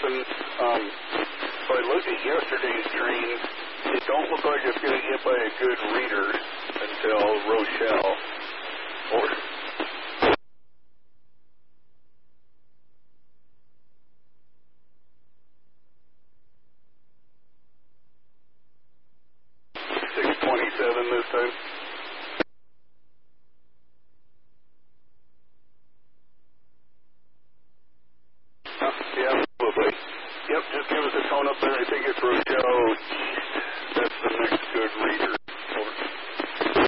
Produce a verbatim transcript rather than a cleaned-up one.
seven. Um, if I look at yesterday's train, it don't look like it's going to get by a good reader until Rochelle. Or six twenty-seven this time. Uh, yeah, probably. Yep, just give us a tone up there. I think it's Rochelle East. That's the next good reader.